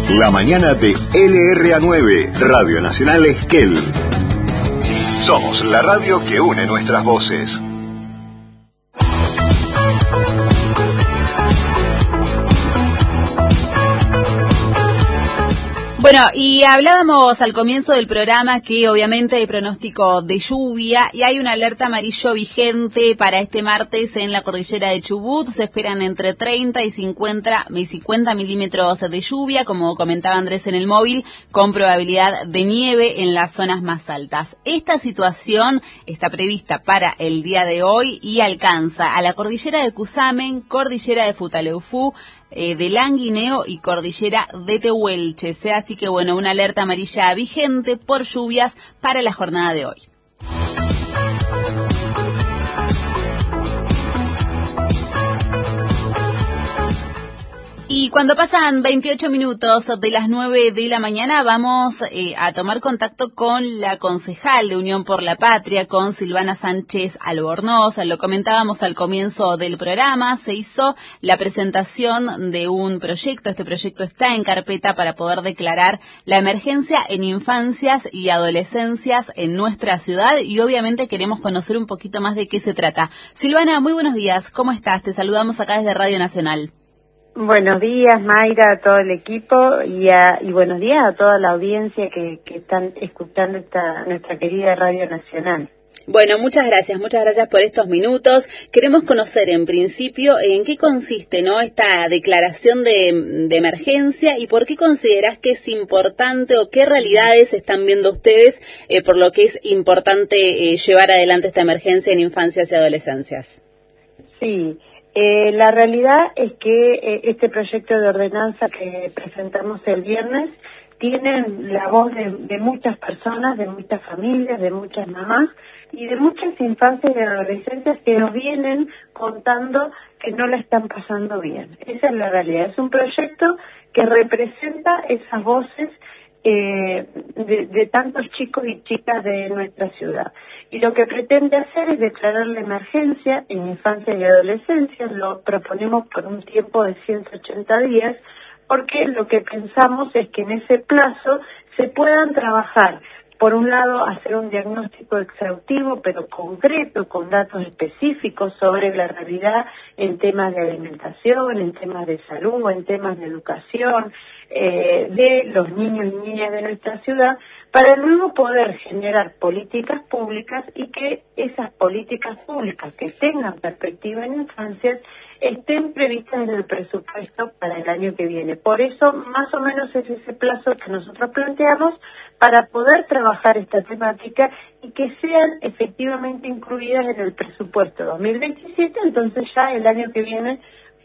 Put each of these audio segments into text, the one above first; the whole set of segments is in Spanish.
La mañana de LRA9, Radio Nacional Esquel. Somos la radio que une nuestras voces. Bueno, y hablábamos al comienzo del programa que obviamente hay pronóstico de lluvia y hay una alerta amarillo vigente para este martes en la cordillera de Chubut. Se esperan entre 30 y 50 milímetros de lluvia, como comentaba Andrés en el móvil, con probabilidad de nieve en las zonas más altas. Esta situación está prevista para el día de hoy y alcanza a la cordillera de Cusamen, cordillera de Futaleufú, de Languineo y cordillera de Tehuelche. Así que bueno, una alerta amarilla vigente por lluvias para la jornada de hoy. Y cuando pasan 28 minutos de las 9 de la mañana vamos a tomar contacto con la concejal de Unión por la Patria, con Silvana Sánchez Albornoz. Lo comentábamos al comienzo del programa, se hizo la presentación de un proyecto. Este proyecto está en carpeta para poder declarar la emergencia en infancias y adolescencias en nuestra ciudad y obviamente queremos conocer un poquito más de qué se trata. Silvana, muy buenos días, ¿cómo estás? Te saludamos acá desde Radio Nacional. Buenos días, Mayra, a todo el equipo y buenos días a toda la audiencia que están escuchando nuestra querida Radio Nacional. Bueno, muchas gracias por estos minutos. Queremos conocer en principio en qué consiste, ¿no?, esta declaración de emergencia y por qué considerás que es importante o qué realidades están viendo ustedes por lo que es importante llevar adelante esta emergencia en infancias y adolescencias. Sí. La realidad es que este proyecto de ordenanza que presentamos el viernes tiene la voz de muchas personas, de muchas familias, de muchas mamás y de muchas infancias y adolescentes que nos vienen contando que no la están pasando bien. Esa es la realidad. Es un proyecto que representa esas voces de tantos chicos y chicas de nuestra ciudad. Y lo que pretende hacer es declarar la emergencia en infancia y adolescencia. Lo proponemos por un tiempo de 180 días, porque lo que pensamos es que en ese plazo se puedan trabajar, por un lado, hacer un diagnóstico exhaustivo, pero concreto, con datos específicos sobre la realidad en temas de alimentación, en temas de salud, en temas de educación, de los niños y niñas de nuestra ciudad, para luego poder generar políticas públicas y que esas políticas públicas que tengan perspectiva en infancias estén previstas en el presupuesto para el año que viene. Por eso, más o menos es ese plazo que nosotros planteamos para poder trabajar esta temática y que sean efectivamente incluidas en el presupuesto 2027, entonces ya el año que viene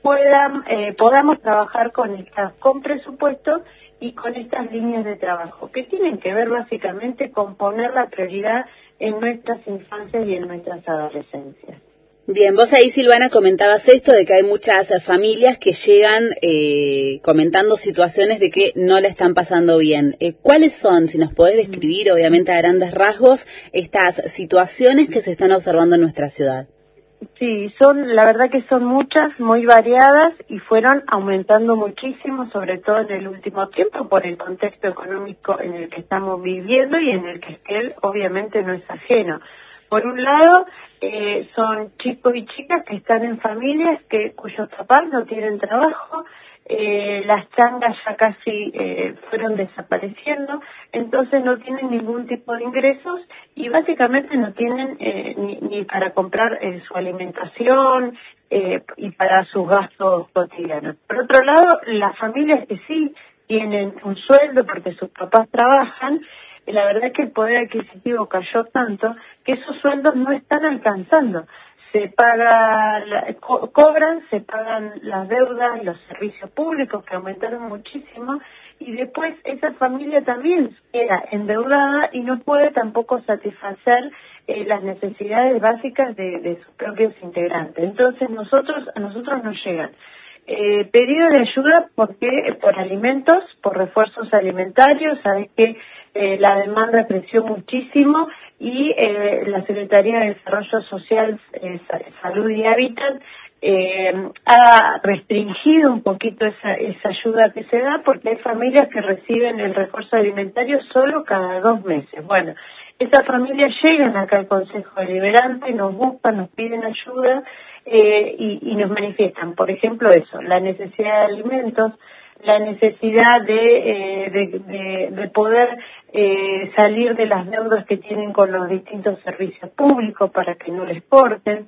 podamos trabajar con presupuesto y con estas líneas de trabajo, que tienen que ver básicamente con poner la prioridad en nuestras infancias y en nuestras adolescencias. Bien, vos ahí, Silvana, comentabas esto de que hay muchas familias que llegan comentando situaciones de que no la están pasando bien. ¿Cuáles son, si nos podés describir, obviamente a grandes rasgos, estas situaciones que se están observando en nuestra ciudad? Sí, la verdad que son muchas, muy variadas y fueron aumentando muchísimo, sobre todo en el último tiempo, por el contexto económico en el que estamos viviendo y en el que Esquel obviamente no es ajeno. Por un lado, son chicos y chicas que están en familias cuyos papás no tienen trabajo, las changas ya casi fueron desapareciendo, entonces no tienen ningún tipo de ingresos y básicamente no tienen ni para comprar su alimentación y para sus gastos cotidianos. Por otro lado, las familias que sí tienen un sueldo porque sus papás trabajan, la verdad es que el poder adquisitivo cayó tanto que esos sueldos no están alcanzando. Se pagan las deudas, los servicios públicos que aumentaron muchísimo y después esa familia también queda endeudada y no puede tampoco satisfacer las necesidades básicas de sus propios integrantes. Entonces a nosotros nos llegan pedido de ayuda por alimentos, por refuerzos alimentarios. Sabes que la demanda creció muchísimo y la Secretaría de Desarrollo Social, Salud y Hábitat ha restringido un poquito esa ayuda que se da, porque hay familias que reciben el refuerzo alimentario solo cada 2 meses. Bueno, esas familias llegan acá al Consejo Deliberante, nos buscan, nos piden ayuda y nos manifiestan, por ejemplo, eso, la necesidad de alimentos, la necesidad de poder salir de las deudas que tienen con los distintos servicios públicos para que no les corten.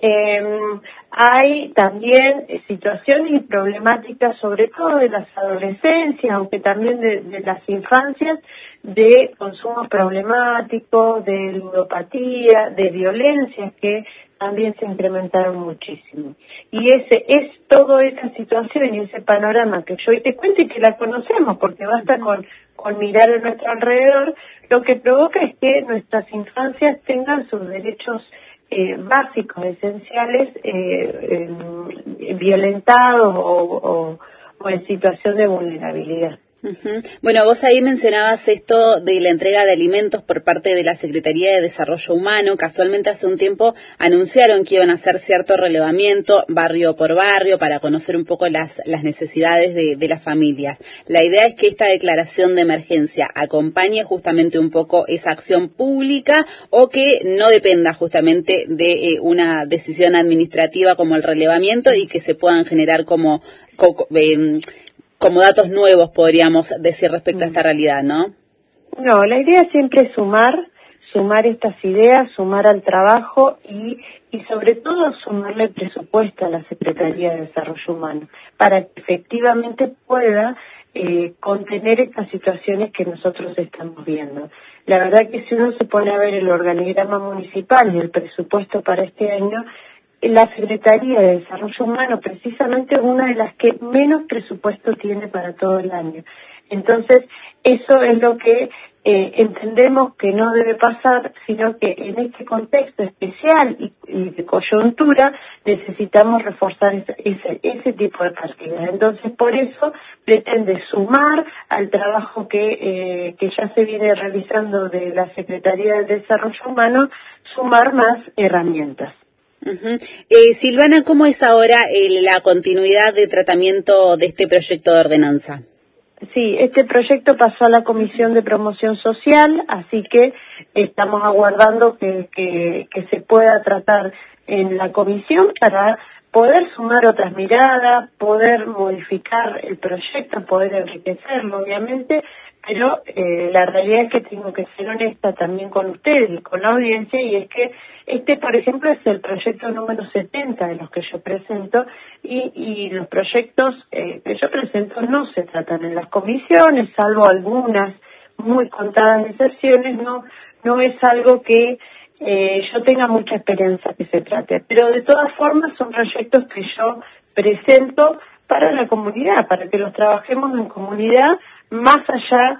Hay también situaciones y problemáticas, sobre todo de las adolescencias, aunque también de las infancias, de consumos problemáticos, de ludopatía, de violencias que también se incrementaron muchísimo. Y es toda esa situación y ese panorama que yo hoy te cuento y que la conocemos, porque basta con mirar a nuestro alrededor, lo que provoca es que nuestras infancias tengan sus derechos básicos, esenciales, violentados o en situación de vulnerabilidad. Bueno, vos ahí mencionabas esto de la entrega de alimentos por parte de la Secretaría de Desarrollo Humano. Casualmente hace un tiempo anunciaron que iban a hacer cierto relevamiento barrio por barrio para conocer un poco las necesidades de las familias. La idea es que esta declaración de emergencia acompañe justamente un poco esa acción pública o que no dependa justamente de una decisión administrativa como el relevamiento y que se puedan generar como datos nuevos, podríamos decir, respecto a esta realidad, ¿no? No, la idea siempre es sumar estas ideas, sumar al trabajo y sobre todo sumarle presupuesto a la Secretaría de Desarrollo Humano para que efectivamente pueda contener estas situaciones que nosotros estamos viendo. La verdad que si uno se pone a ver el organigrama municipal y el presupuesto para este año, la Secretaría de Desarrollo Humano precisamente es una de las que menos presupuesto tiene para todo el año. Entonces, eso es lo que entendemos que no debe pasar, sino que en este contexto especial y de coyuntura necesitamos reforzar ese tipo de partidas. Entonces, por eso pretende sumar al trabajo que ya se viene realizando de la Secretaría de Desarrollo Humano, sumar más herramientas. Silvana, ¿cómo es ahora la continuidad de tratamiento de este proyecto de ordenanza? Sí, este proyecto pasó a la Comisión de Promoción Social, así que estamos aguardando que se pueda tratar en la comisión para poder sumar otras miradas, poder modificar el proyecto, poder enriquecerlo, obviamente, pero la realidad es que tengo que ser honesta también con ustedes y con la audiencia, y es que por ejemplo, es el proyecto número 70 de los que yo presento, y los proyectos que yo presento no se tratan en las comisiones, salvo algunas muy contadas excepciones, no es algo que yo tenga mucha esperanza que se trate, pero de todas formas son proyectos que yo presento para la comunidad, para que los trabajemos en comunidad, más allá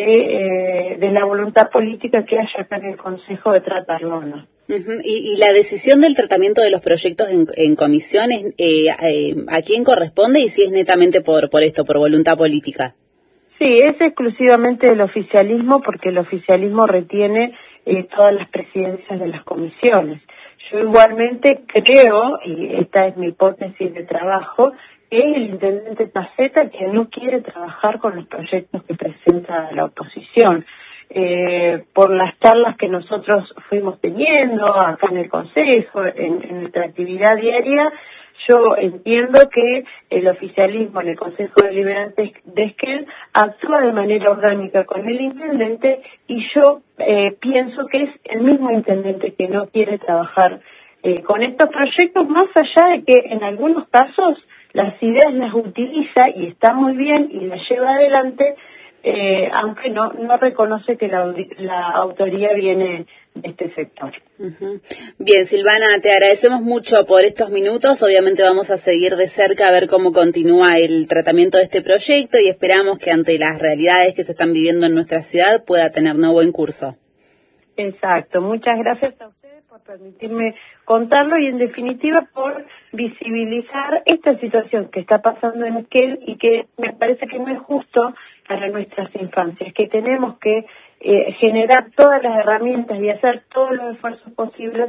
de la voluntad política que haya acá en el Consejo de tratarlo o no. Y la decisión del tratamiento de los proyectos en comisiones, ¿a quién corresponde y si es netamente por voluntad política? Sí, es exclusivamente del oficialismo, porque el oficialismo retiene todas las presidencias de las comisiones. Yo igualmente creo, y esta es mi hipótesis de trabajo, que el intendente Paceta que no quiere trabajar con los proyectos que presenta la oposición. Por las charlas que nosotros fuimos teniendo acá en el Consejo, en nuestra actividad diaria, yo entiendo que el oficialismo en el Consejo Deliberante de Esquel actúa de manera orgánica con el intendente, y yo pienso que es el mismo intendente que no quiere trabajar con estos proyectos, más allá de que en algunos casos las ideas las utiliza y está muy bien y las lleva adelante, aunque no reconoce que la autoría viene de este sector. Bien, Silvana, te agradecemos mucho por estos minutos. Obviamente vamos a seguir de cerca a ver cómo continúa el tratamiento de este proyecto y esperamos que ante las realidades que se están viviendo en nuestra ciudad pueda tener nuevo en curso. Exacto, muchas gracias a ustedes por permitirme contarlo y en definitiva por visibilizar esta situación que está pasando en Esquel y que me parece que no es justo para nuestras infancias, que tenemos que generar todas las herramientas y hacer todos los esfuerzos posibles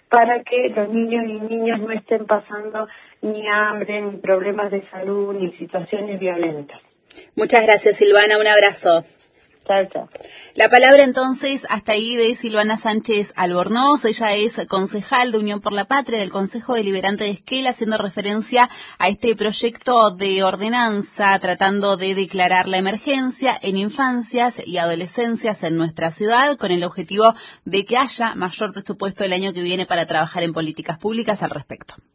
para que los niños y niñas no estén pasando ni hambre, ni problemas de salud, ni situaciones violentas. Muchas gracias, Silvana. Un abrazo. Chao, chao. La palabra entonces hasta ahí de Silvana Sánchez Albornoz. Ella es concejal de Unión por la Patria del Consejo Deliberante de Esquel, haciendo referencia a este proyecto de ordenanza tratando de declarar la emergencia en infancias y adolescencias en nuestra ciudad, con el objetivo de que haya mayor presupuesto el año que viene para trabajar en políticas públicas al respecto.